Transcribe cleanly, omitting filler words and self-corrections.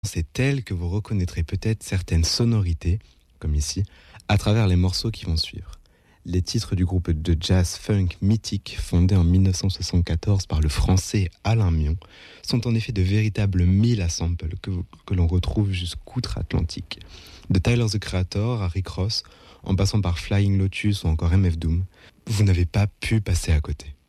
C'est tel que vous reconnaîtrez peut-être certaines sonorités, comme ici, à travers les morceaux qui vont suivre. Les titres du groupe de jazz funk mythique fondé en 1974 par le français Alain Mion sont en effet de véritables milles à samples que l'on retrouve jusqu'outre-Atlantique. De Tyler the Creator à Rick Ross, en passant par Flying Lotus ou encore MF Doom, vous n'avez pas pu passer à côté.